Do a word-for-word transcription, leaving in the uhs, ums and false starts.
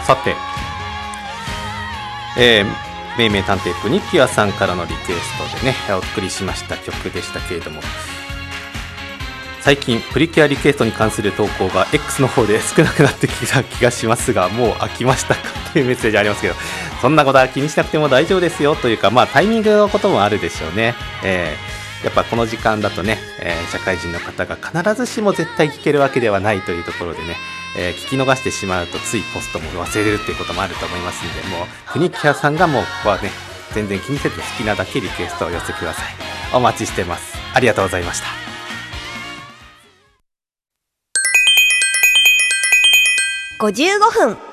さて、えー、めいめい探偵プニキュアさんからのリクエストでねお送りしました曲でしたけれども、最近プリキュアリクエストに関する投稿が X の方で少なくなってきた気がしますが、もう飽きましたかというメッセージありますけど、そんなことは気にしなくても大丈夫ですよというか、まあタイミングのこともあるでしょうね。えーやっぱこの時間だとね、えー、社会人の方が必ずしも絶対聞けるわけではないというところでね、えー、聞き逃してしまうとついポストも忘れるっていうこともあると思いますので、もうプニキュアさんがもうここはね全然気にせず好きなだけリクエストを寄せてください。お待ちしてます。ありがとうございました。 ごじゅうごふん